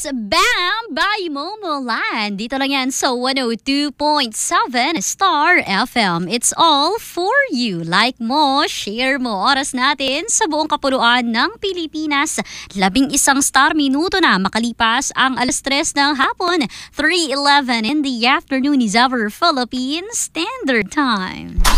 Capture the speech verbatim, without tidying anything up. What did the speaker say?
It's Bam by Momoland. Dito lang yan sa one oh two point seven Star F M. It's all for you. Like mo, share mo. Oras natin sa buong kapuluan ng Pilipinas. Labing isang star minuto na makalipas ang alas tres ng hapon. three eleven in the afternoon is our Philippine Standard Time.